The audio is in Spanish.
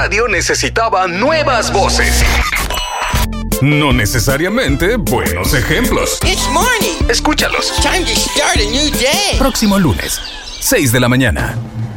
radio necesitaba nuevas voces. No necesariamente buenos ejemplos. It's morning. Escúchalos. Time to start a new day. Próximo lunes, 6 de la mañana.